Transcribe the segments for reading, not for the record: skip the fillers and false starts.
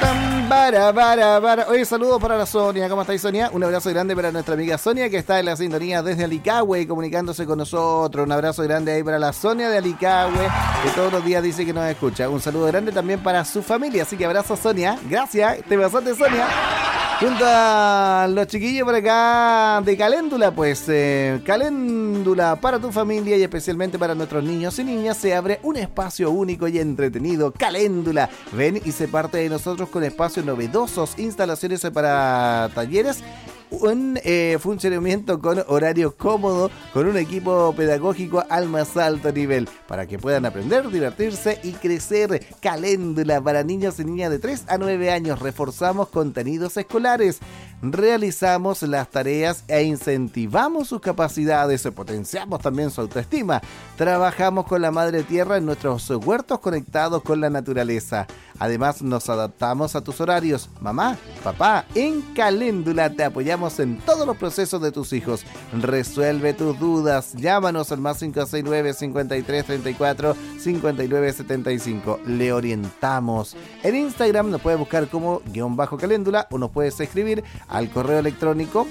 Oye, saludos para la Sonia. ¿Cómo estáis, Sonia? Un abrazo grande para nuestra amiga Sonia, que está en la sintonía desde Alicagüe, comunicándose con nosotros. Un abrazo grande ahí para la Sonia de Alicagüe, que todos los días dice que nos escucha. Un saludo grande también para su familia. Así que abrazo, Sonia. Gracias. Te pasaste, Sonia. Junto a los chiquillos por acá de Caléndula, pues Caléndula para tu familia y especialmente para nuestros niños y niñas se abre un espacio único y entretenido. Caléndula, ven y sé parte de nosotros con espacios novedosos, instalaciones para talleres, un funcionamiento con horario cómodo, con un equipo pedagógico al más alto nivel, para que puedan aprender, divertirse y crecer. Caléndula para niños y niñas de 3 a 9 años. Reforzamos contenidos escolares, realizamos las tareas e incentivamos sus capacidades, potenciamos también su autoestima. Trabajamos con la madre tierra en nuestros huertos conectados con la naturaleza. Además, nos adaptamos a tus horarios. Mamá, papá, en Caléndula te apoyamos en todos los procesos de tus hijos. Resuelve tus dudas. Llámanos al más 569 53 34 59 75. Le orientamos. En Instagram nos puedes buscar como _Caléndula o nos puedes escribir al correo electrónico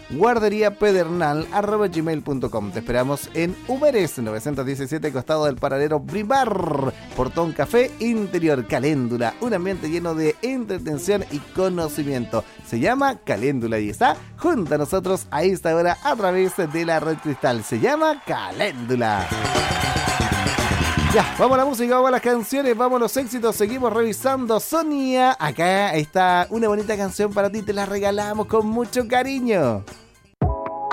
guarderiapedernal@gmail.com. Te esperamos en Uberes 917, costado del paradero Bribar, Portón Café Interior. Caléndula, un ambiente lleno de entretención y conocimiento. Se llama Caléndula y está junto a nosotros a esta hora a través de la Red Cristal. Se llama Caléndula. Ya, vamos a la música, vamos a las canciones, vamos a los éxitos, seguimos revisando. Sonia, acá está una bonita canción para ti, te la regalamos con mucho cariño.